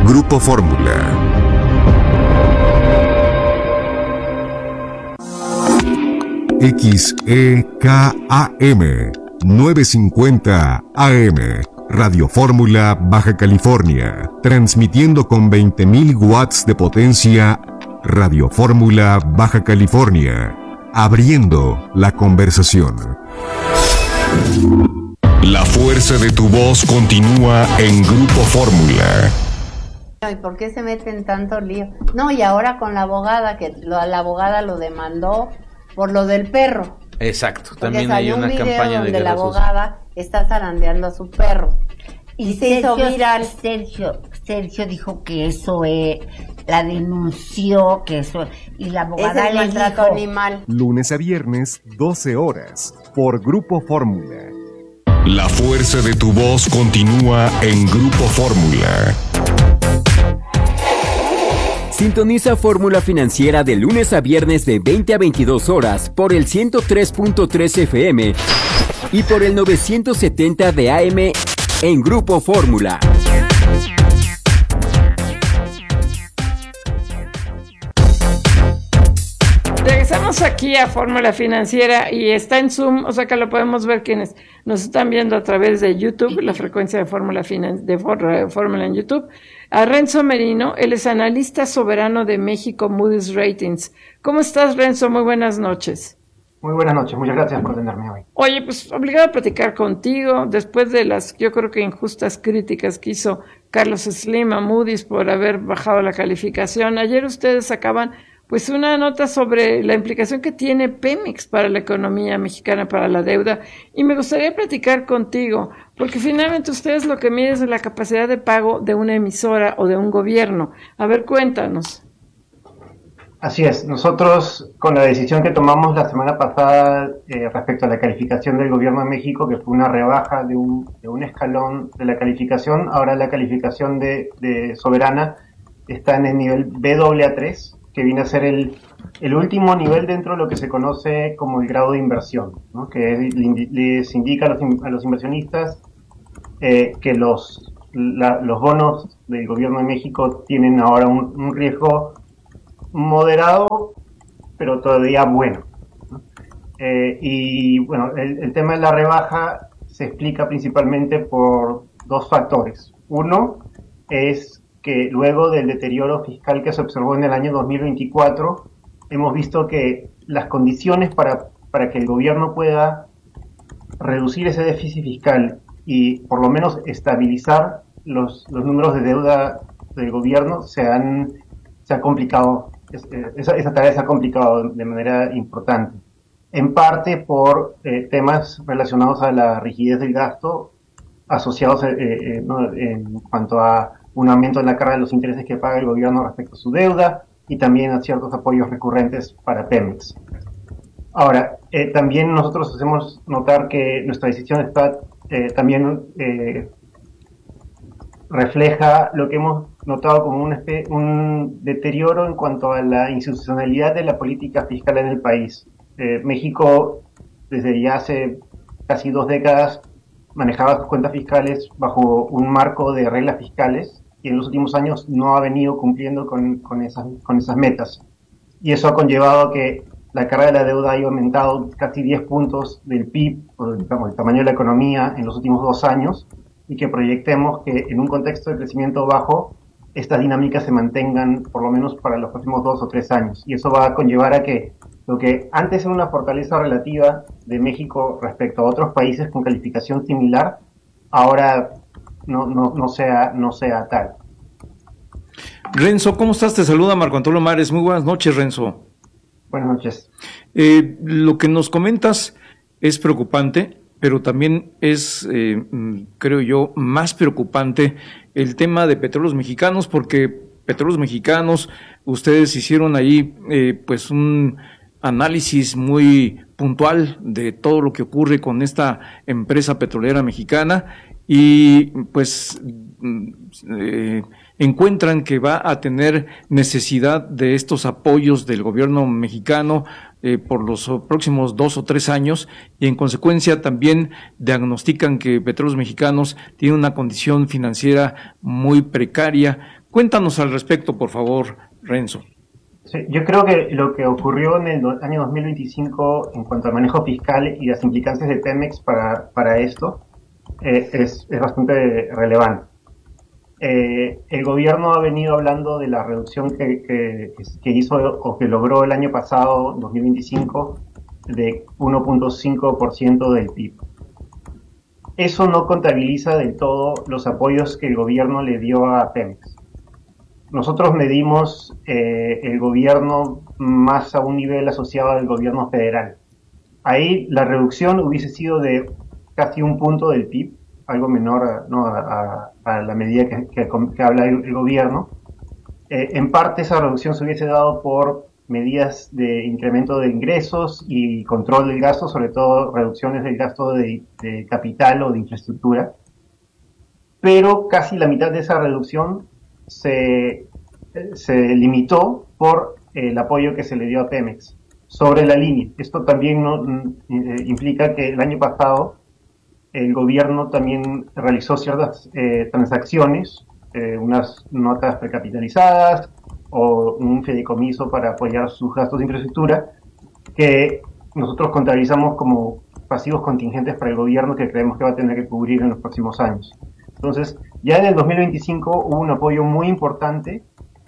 Grupo Fórmula. XEKAM 950 AM, Radio Fórmula, Baja California, transmitiendo con 20.000 watts de potencia. Radio Fórmula, Baja California, abriendo la conversación. La fuerza de tu voz continúa en Grupo Fórmula. ¿Y por qué se meten tanto lío? No, y ahora con la abogada, que la abogada lo demandó por lo del perro. Exacto, Porque también hay una campaña de donde la guerra abogada está zarandeando a su perro. Y se hizo viral. Sergio dijo que eso la denunció, que eso, y la abogada es el maltrato animal. Lunes a viernes, 12 horas, por Grupo Fórmula. La fuerza de tu voz continúa en Grupo Fórmula. Sintoniza Fórmula Financiera de lunes a viernes de 20 a 22 horas por el 103.3 FM y por el 970 de AM en Grupo Fórmula. Regresamos aquí a Fórmula Financiera y está en Zoom, o sea que lo podemos ver quienes nos están viendo a través de YouTube, la frecuencia de Fórmula en YouTube. A Renzo Merino, él es analista soberano de México Moody's Ratings. ¿Cómo estás, Renzo? Muy buenas noches. Muy buenas noches, muchas gracias por tenerme hoy. Oye, pues obligado a platicar contigo después de las, yo creo que injustas críticas que hizo Carlos Slim a Moody's por haber bajado la calificación. Ayer ustedes sacaban pues una nota sobre la implicación que tiene Pemex para la economía mexicana, para la deuda, y me gustaría platicar contigo, porque finalmente ustedes lo que miden es la capacidad de pago de una emisora o de un gobierno. A ver, cuéntanos. Así es, nosotros con la decisión que tomamos la semana pasada respecto a la calificación del gobierno de México, que fue una rebaja de un escalón de la calificación, ahora la calificación de soberana está en el nivel Baa3, que viene a ser el último nivel dentro de lo que se conoce como el grado de inversión, ¿no? Que les indica a los inversionistas que los bonos del gobierno de México tienen ahora un riesgo moderado, pero todavía bueno, ¿no? Y bueno, el tema de la rebaja se explica principalmente por dos factores. Uno es que luego del deterioro fiscal que se observó en el año 2024, hemos visto que las condiciones para que el gobierno pueda reducir ese déficit fiscal y por lo menos estabilizar los números de deuda del gobierno se ha complicado. Esa tarea se ha complicado de manera importante. En parte por temas relacionados a la rigidez del gasto asociados ¿no? en cuanto a un aumento en la carga de los intereses que paga el gobierno respecto a su deuda y también a ciertos apoyos recurrentes para Pemex. Ahora, también nosotros hacemos notar que nuestra decisión está también refleja lo que hemos notado como un deterioro en cuanto a la institucionalidad de la política fiscal en el país. México, desde ya hace casi 2 décadas, manejaba sus cuentas fiscales bajo un marco de reglas fiscales y en los últimos años no ha venido cumpliendo con esas metas. Y eso ha conllevado a que la carga de la deuda haya aumentado casi 10 puntos del PIB, o digamos, el tamaño de la economía en los últimos 2 años, y que proyectemos que en un contexto de crecimiento bajo, estas dinámicas se mantengan por lo menos para los próximos 2 o 3 años. Y eso va a conllevar a que lo que antes era una fortaleza relativa de México respecto a otros países con calificación similar, ahora no sea tal. Renzo, ¿cómo estás? Te saluda Marco Antonio Mares. Muy buenas noches, Renzo. Buenas noches. Lo que nos comentas es preocupante, pero también es, creo yo, más preocupante el tema de Petróleos Mexicanos, porque Petróleos Mexicanos, ustedes hicieron ahí pues un análisis muy puntual de todo lo que ocurre con esta empresa petrolera mexicana y pues encuentran que va a tener necesidad de estos apoyos del gobierno mexicano por los próximos 2 o 3 años y en consecuencia también diagnostican que Petróleos Mexicanos tiene una condición financiera muy precaria Cuéntanos al respecto, por favor, Renzo. Sí, yo creo que lo que ocurrió en el año 2025 en cuanto al manejo fiscal y las implicancias de Pemex para esto es bastante relevante. El gobierno ha venido hablando de la reducción que hizo o que logró el año pasado, 2025, de 1.5% del PIB. Eso no contabiliza del todo los apoyos que el gobierno le dio a Pemex. Nosotros medimos el gobierno más a un nivel asociado al gobierno federal. Ahí la reducción hubiese sido de casi 1 punto del PIB, algo menor a la medida que habla el gobierno. En parte esa reducción se hubiese dado por medidas de incremento de ingresos y control del gasto, sobre todo reducciones del gasto de capital o de infraestructura. Pero casi la mitad de esa reducción se limitó por el apoyo que se le dio a Pemex sobre la línea. Esto también implica que el año pasado el gobierno también realizó ciertas transacciones, unas notas precapitalizadas o un fideicomiso para apoyar sus gastos de infraestructura que nosotros contabilizamos como pasivos contingentes para el gobierno que creemos que va a tener que cubrir en los próximos años. Entonces, ya en el 2025 hubo un apoyo muy importante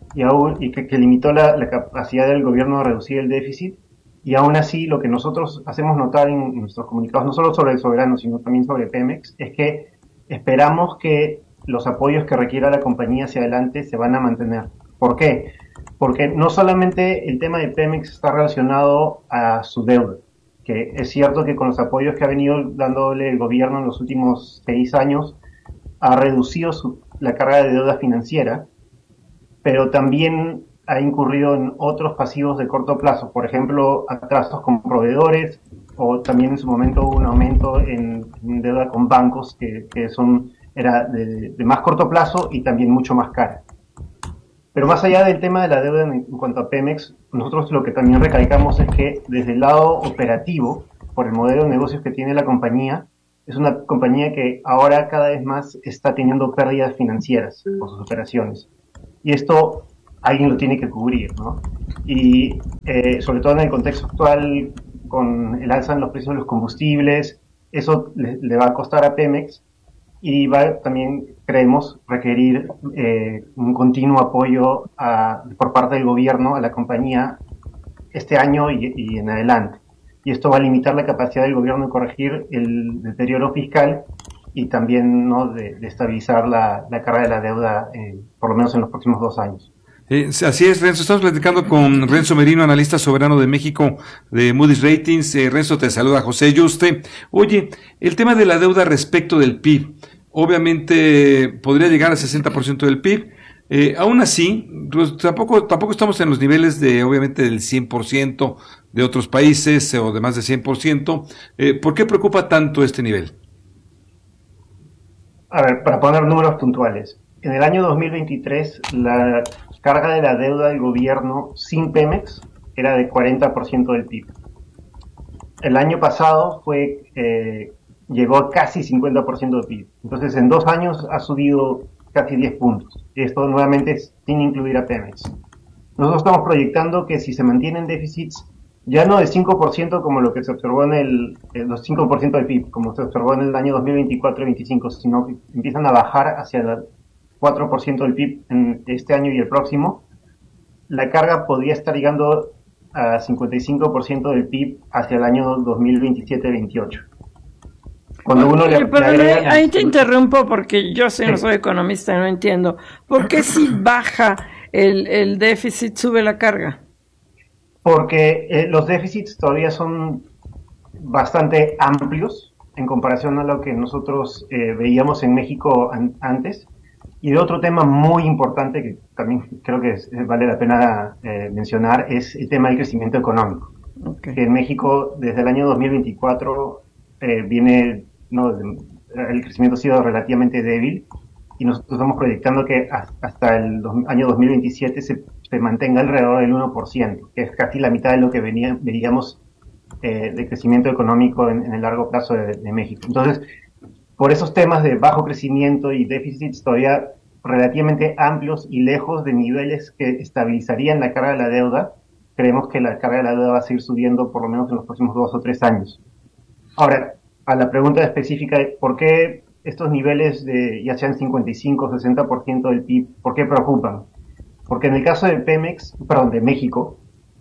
y que limitó la capacidad del gobierno de reducir el déficit, y aún así lo que nosotros hacemos notar en nuestros comunicados, no solo sobre el soberano, sino también sobre Pemex, es que esperamos que los apoyos que requiera la compañía hacia adelante se van a mantener. ¿Por qué? Porque no solamente el tema de Pemex está relacionado a su deuda, que es cierto que con los apoyos que ha venido dándole el gobierno en los últimos 6 años, ha reducido la carga de deuda financiera, pero también ha incurrido en otros pasivos de corto plazo, por ejemplo, atrasos con proveedores, o también en su momento hubo un aumento en deuda con bancos que era de más corto plazo y también mucho más cara. Pero más allá del tema de la deuda en cuanto a Pemex, nosotros lo que también recalcamos es que desde el lado operativo, por el modelo de negocios que tiene la compañía, es una compañía que ahora cada vez más está teniendo pérdidas financieras por sus operaciones. Y esto alguien lo tiene que cubrir, ¿no? Y sobre todo en el contexto actual, con el alza en los precios de los combustibles, eso le va a costar a Pemex y va también, creemos, requerir un continuo apoyo por parte del gobierno a la compañía este año y en adelante. Y esto va a limitar la capacidad del gobierno de corregir el deterioro fiscal y también, ¿no?, de estabilizar la carga de la deuda, por lo menos en los próximos 2 años. Así es, Renzo. Estamos platicando con Renzo Merino, analista soberano de México de Moody's Ratings. Renzo, te saluda José Yuste. Oye, el tema de la deuda respecto del PIB, obviamente podría llegar al 60% del PIB. Aún así, pues, tampoco estamos en los niveles obviamente, del 100% de otros países o de más de 100%. ¿Por qué preocupa tanto este nivel? A ver, para poner números puntuales. En el año 2023, la carga de la deuda del gobierno sin Pemex era de 40% del PIB. El año pasado llegó a casi 50% del PIB. Entonces, en 2 años ha subido casi 10 puntos. Esto nuevamente es sin incluir a Pemex. Nosotros estamos proyectando que si se mantienen déficits, ya no de 5% como lo que se observó los 5% del PIB, como se observó en el año 2024 y 2025, sino que empiezan a bajar hacia el 4% del PIB en este año y el próximo, la carga podría estar llegando a 55% del PIB hacia el año 2027-28. Cuando uno ahí te interrumpo porque yo no soy economista, no entiendo. ¿Por qué si baja el déficit sube la carga? Porque los déficits todavía son bastante amplios en comparación a lo que nosotros veíamos en México antes. Y otro tema muy importante que también creo que vale la pena mencionar es el tema del crecimiento económico. Okay. Que en México desde el año 2024 el crecimiento ha sido relativamente débil y nosotros estamos proyectando que hasta el año 2027 se mantenga alrededor del 1%, que es casi la mitad de lo que veíamos de crecimiento económico en el largo plazo de México. Entonces, por esos temas de bajo crecimiento y déficits, todavía relativamente amplios y lejos de niveles que estabilizarían la carga de la deuda. Creemos que la carga de la deuda va a seguir subiendo por lo menos en los próximos 2 o 3 años. Ahora, a la pregunta específica de por qué estos niveles de ya sean 55 o 60% del PIB, ¿por qué preocupan? Porque en el caso de de México,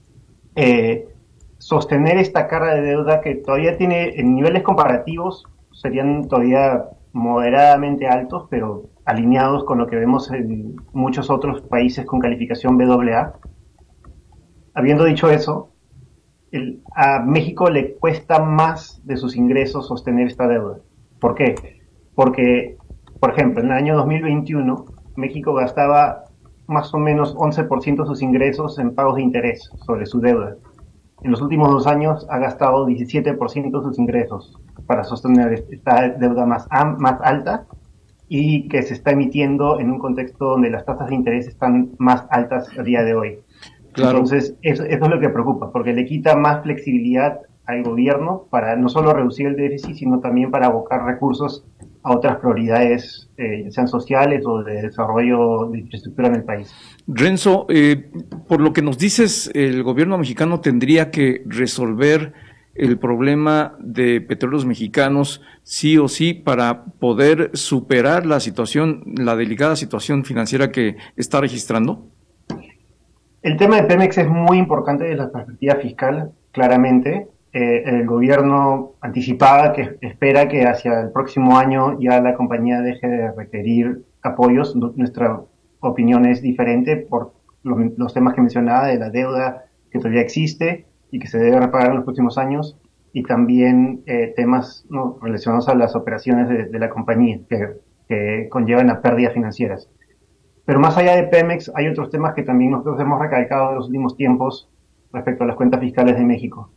sostener esta carga de deuda que todavía tiene en niveles comparativos serían todavía moderadamente altos, pero alineados con lo que vemos en muchos otros países con calificación BAA. Habiendo dicho eso, a México le cuesta más de sus ingresos sostener esta deuda. ¿Por qué? Porque, por ejemplo, en el año 2021, México gastaba más o menos 11% de sus ingresos en pagos de interés sobre su deuda. En los últimos 2 años ha gastado 17% de sus ingresos para sostener esta deuda más alta y que se está emitiendo en un contexto donde las tasas de interés están más altas a día de hoy. Claro. Entonces, eso es lo que preocupa, porque le quita más flexibilidad al gobierno para no solo reducir el déficit, sino también para abocar recursos a otras prioridades, sean sociales o de desarrollo de infraestructura en el país. Renzo, por lo que nos dices, el gobierno mexicano tendría que resolver el problema de Petróleos Mexicanos sí o sí para poder superar la situación, la delicada situación financiera que está registrando. El tema de Pemex es muy importante desde la perspectiva fiscal, claramente. El gobierno anticipaba que espera que hacia el próximo año ya la compañía deje de requerir apoyos. Nuestra opinión es diferente por los temas que mencionaba de la deuda que todavía existe y que se debe repagar en los próximos años, y también temas relacionados a las operaciones de la compañía que conllevan a pérdidas financieras. Pero más allá de Pemex, hay otros temas que también nosotros hemos recalcado en los últimos tiempos respecto a las cuentas fiscales de México.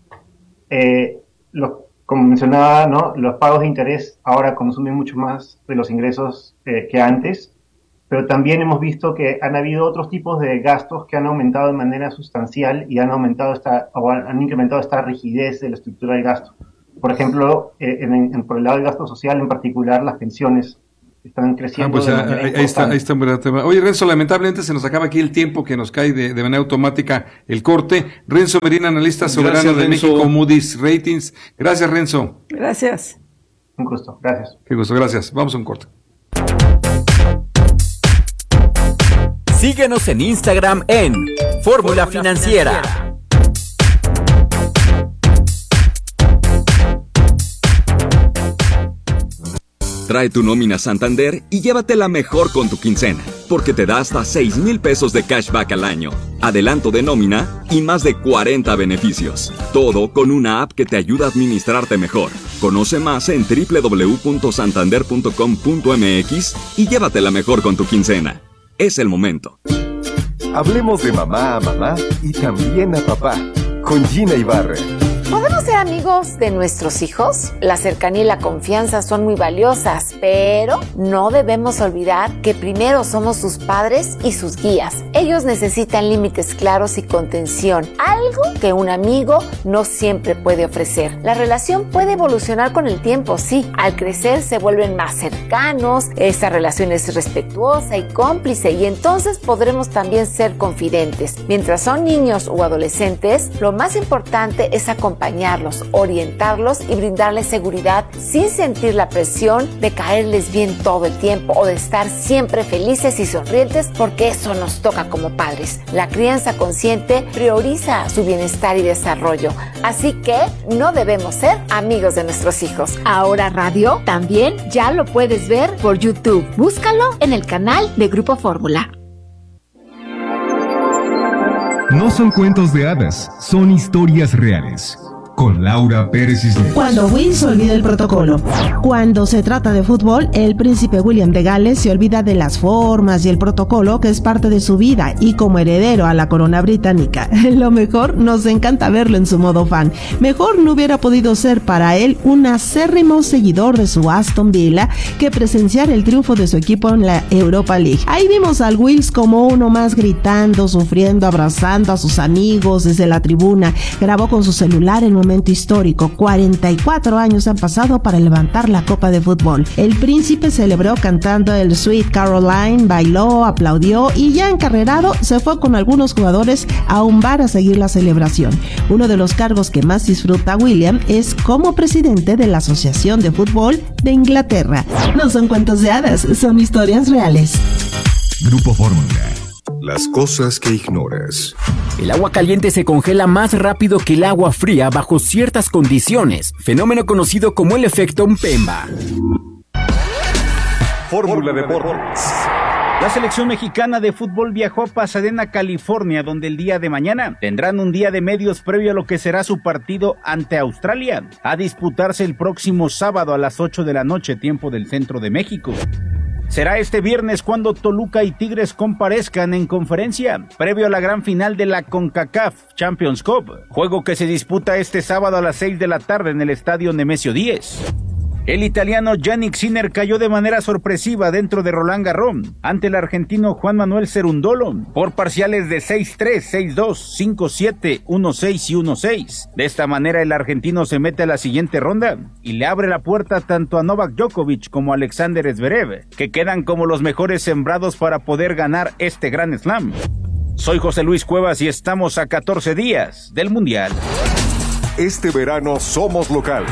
Como mencionaba, ¿no? Los pagos de interés ahora consumen mucho más de los ingresos que antes, pero también hemos visto que han habido otros tipos de gastos que han aumentado de manera sustancial y han incrementado esta rigidez de la estructura del gasto. Por ejemplo, por el lado del gasto social, en particular, las pensiones están creciendo. Ahí está un gran tema. Oye, Renzo, lamentablemente se nos acaba aquí el tiempo, que nos cae de manera automática el corte. Renzo Merino, analista soberano de México, Moody's Ratings. Gracias, Renzo. Gracias. Un gusto, gracias. Qué gusto, gracias. Vamos a un corte. Síguenos en Instagram en Fórmula Financiera. Trae tu nómina Santander y llévatela mejor con tu quincena, porque te da hasta 6,000 pesos de cashback al año, adelanto de nómina y más de 40 beneficios. Todo con una app que te ayuda a administrarte mejor. Conoce más en www.santander.com.mx y llévatela mejor con tu quincena. Es el momento. Hablemos de mamá a mamá y también a papá, con Gina Ibarra. ¿Podemos ser amigos de nuestros hijos? La cercanía y la confianza son muy valiosas, pero no debemos olvidar que primero somos sus padres y sus guías. Ellos necesitan límites claros y contención, algo que un amigo no siempre puede ofrecer. La relación puede evolucionar con el tiempo, sí. Al crecer se vuelven más cercanos, esta relación es respetuosa y cómplice, y entonces podremos también ser confidentes. Mientras son niños o adolescentes, lo más importante es acompañarlos, orientarlos y brindarles seguridad sin sentir la presión de caerles bien todo el tiempo o de estar siempre felices y sonrientes, porque eso nos toca como padres. La crianza consciente prioriza su bienestar y desarrollo, así que no debemos ser amigos de nuestros hijos. Ahora Radio también ya lo puedes ver por YouTube. Búscalo en el canal de Grupo Fórmula. No son cuentos de hadas, son historias reales. Con Laura Pérez Cisneros. Cuando Will se olvida el protocolo. Cuando se trata de fútbol, el príncipe William de Gales se olvida de las formas y el protocolo que es parte de su vida, y como heredero a la corona británica, lo mejor, nos encanta verlo en su modo fan. Mejor no hubiera podido ser para él un acérrimo seguidor de su Aston Villa que presenciar el triunfo de su equipo en la Europa League. Ahí vimos al Wills como uno más, gritando, sufriendo, abrazando a sus amigos desde la tribuna. Grabó con su celular el momento momento histórico. 44 años han pasado para levantar la copa de fútbol. El príncipe celebró cantando el Sweet Caroline, bailó, aplaudió y ya encarrerado se fue con algunos jugadores a un bar a seguir la celebración. Uno de los cargos que más disfruta William es como presidente de la Asociación de Fútbol de Inglaterra. No son cuentos de hadas, son historias reales. Grupo Fórmula. Las cosas que ignoras. El agua caliente se congela más rápido que el agua fría bajo ciertas condiciones, fenómeno conocido como el efecto Mpemba. Fórmula Deportes. La selección mexicana de fútbol viajó a Pasadena, California, donde el día de mañana tendrán un día de medios previo a lo que será su partido ante Australia, a disputarse el próximo sábado a las 8 de la noche, tiempo del centro de México. Será este viernes cuando Toluca y Tigres comparezcan en conferencia, previo a la gran final de la CONCACAF Champions Cup, juego que se disputa este sábado a las 6 de la tarde en el estadio Nemesio 10. El italiano Yannick Sinner cayó de manera sorpresiva dentro de Roland Garros ante el argentino Juan Manuel Cerundolo por parciales de 6-3, 6-2, 5-7, 1-6 y 1-6. De esta manera el argentino se mete a la siguiente ronda y le abre la puerta tanto a Novak Djokovic como a Alexander Zverev, que quedan como los mejores sembrados para poder ganar este Grand Slam. Soy José Luis Cuevas y estamos a 14 días del Mundial. Este verano somos locales.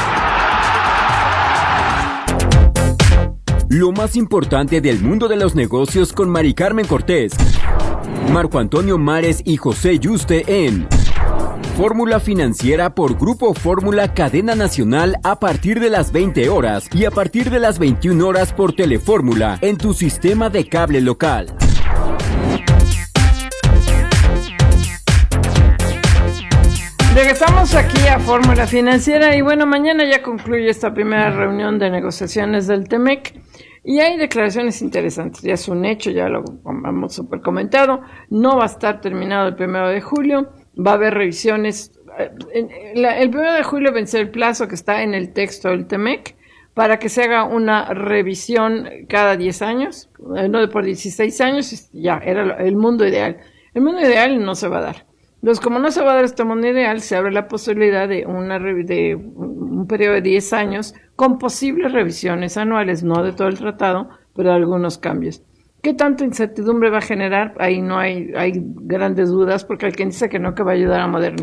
Lo más importante del mundo de los negocios con Mari Carmen Cortés, Marco Antonio Mares y José Yuste en Fórmula Financiera por Grupo Fórmula Cadena Nacional a partir de las 20 horas y a partir de las 21 horas por Telefórmula en tu sistema de cable local. Regresamos aquí a Fórmula Financiera y bueno, mañana ya concluye esta primera reunión de negociaciones del TEMEC y hay declaraciones interesantes, ya es un hecho, ya lo hemos super comentado, no va a estar terminado el 1 de julio, va a haber revisiones, el 1 de julio vence el plazo que está en el texto del TEMEC para que se haga una revisión cada 10 años, no por 16 años, ya era el mundo ideal. El mundo ideal no se va a dar. Entonces, como no se va a dar este mundo ideal, se abre la posibilidad de un periodo de 10 años con posibles revisiones anuales, no de todo el tratado, pero de algunos cambios. ¿Qué tanta incertidumbre va a generar? Ahí no hay grandes dudas, porque hay quien dice que no, que va a ayudar a modernizar